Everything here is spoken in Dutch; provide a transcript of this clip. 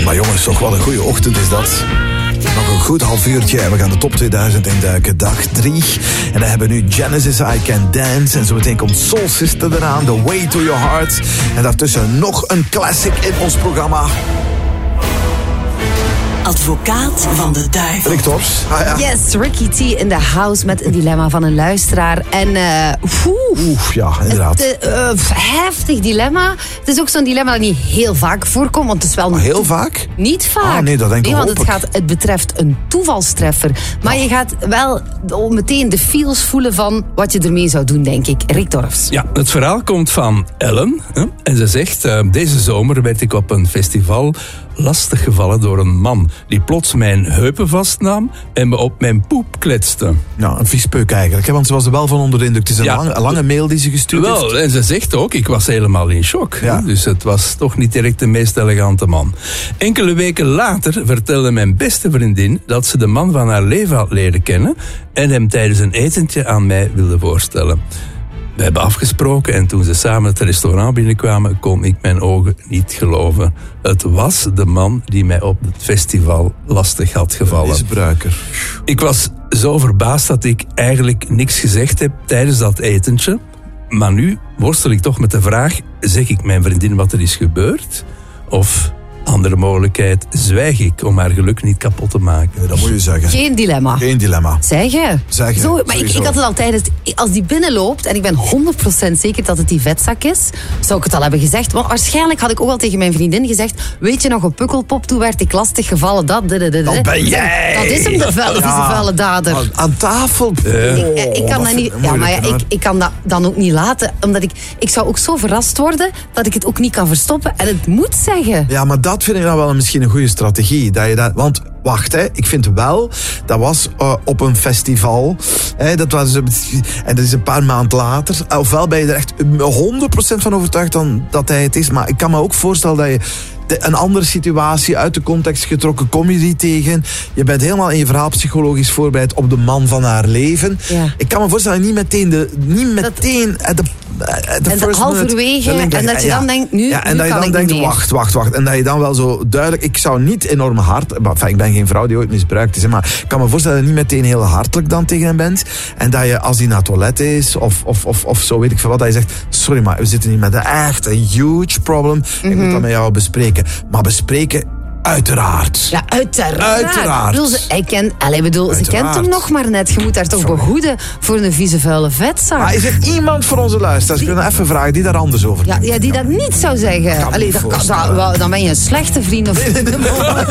Maar jongens, toch wel een goede ochtend is dat. Nog een goed half uurtje en we gaan de top 2000 induiken. Dag 3. En dan hebben we nu Genesis, I Can Dance. En zo meteen komt Soul Sister eraan, The Way to Your Heart. En daartussen nog een classic in ons programma. Advocaat van de duivel. Rick Tors. Ah, ja. Yes, Ricky T in the house met een dilemma van een luisteraar. En Ja, inderdaad. Heftig dilemma. Het is ook zo'n dilemma dat niet heel vaak voorkomt. Want het is wel Maar heel vaak? Niet vaak. Ah, nee, dat denk ik want hoop ik. het betreft een toevalstreffer. Maar je gaat wel meteen de feels voelen van wat je ermee zou doen, denk ik. Rick Dorfs. Ja, het verhaal komt van Ellen. En ze zegt, deze zomer werd ik op een festival lastiggevallen door een man die plots mijn heupen vastnam en me op mijn poep kletste. Nou, een vies peuk eigenlijk, hè? Want ze was er wel van onder de indruk. Het is een lange mail die ze gestuurd heeft. Wel, en ze zegt ook, ik was helemaal in shock. Ja. Dus het was toch niet direct de meest elegante man. Enkele weken later vertelde mijn beste vriendin dat ze de man van haar leven had leren kennen en hem tijdens een etentje aan mij wilde voorstellen. We hebben afgesproken en toen ze samen het restaurant binnenkwamen, kon ik mijn ogen niet geloven. Het was de man die mij op het festival lastig had gevallen. Misbruiker. Ik was zo verbaasd dat ik eigenlijk niks gezegd heb tijdens dat etentje. Maar nu worstel ik toch met de vraag, zeg ik mijn vriendin wat er is gebeurd? Of, andere mogelijkheid, zwijg ik om haar geluk niet kapot te maken? Dat moet je zeggen. Geen dilemma. Geen dilemma. Zeggen. Zeggen, Zo, maar ik sowieso. had het altijd, als die binnenloopt en ik ben 100% zeker dat het die vetzak is, zou ik het al hebben gezegd. Want waarschijnlijk had ik ook al tegen mijn vriendin gezegd, weet je nog, op Pukkelpop, toen werd ik lastig gevallen, dat ben jij. Dat is hem, de vuile dader. Aan tafel. Ik kan dat niet. Ja, maar ik kan dat dan ook niet laten. Omdat ik zou ook zo verrast worden dat ik het ook niet kan verstoppen en het moet zeggen. Ja, maar dat vind ik nou wel misschien een goede strategie. Want wacht, hè, ik vind wel, dat was op een festival. Hè, dat was, en dat is een paar maanden later. Ofwel ben je er echt 100% van overtuigd dan dat hij het is. Maar ik kan me ook voorstellen dat je een andere situatie uit de context getrokken, kom je die tegen. Je bent helemaal in je verhaal psychologisch voorbereid op de man van haar leven. Ja. Ik kan me voorstellen dat je niet meteen en halverwege, en dat je dan denkt, nu en dat je kan dan ik denkt, niet meer. wacht. En dat je dan wel zo duidelijk, ik zou niet enorm hard, ik ben geen vrouw die ooit misbruikt is, maar ik kan me voorstellen dat je niet meteen heel hartelijk dan tegen hem bent. En dat je, als hij naar het toilet is, of zo, weet ik veel wat, dat je zegt, sorry, maar we zitten hier met een huge problem. Ik moet dat met jou bespreken. Maar bespreken, uiteraard. Ja, uiteraard. Uiteraard. Ze kent hem nog maar net. Je moet haar toch behoeden voor een vieze vuile vetzak. Maar is er iemand van onze luisteraars, ik wil even vragen, die daar anders over denkt? Ja, die dat niet zou zeggen. Dan ben je een slechte vriend of